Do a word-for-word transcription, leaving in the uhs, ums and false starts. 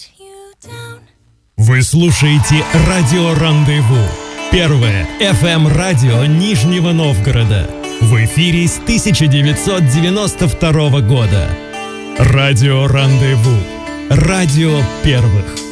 Вы слушаете радио «Рандеву», первое эф эм-радио Нижнего Новгорода. В эфире с тысяча девятьсот девяносто второго года. Радио «Рандеву», радио первых.